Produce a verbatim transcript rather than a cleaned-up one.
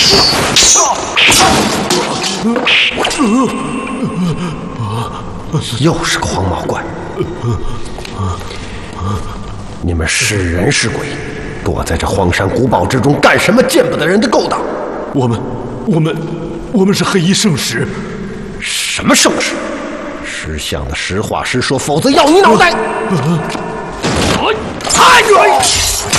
又是个黄毛怪！你们是人是鬼？躲在这荒山古堡之中干什么见不得人的勾当？ 我们，我们，我们是黑衣圣使。 什么圣使？识相的实话实说，否则要你脑袋！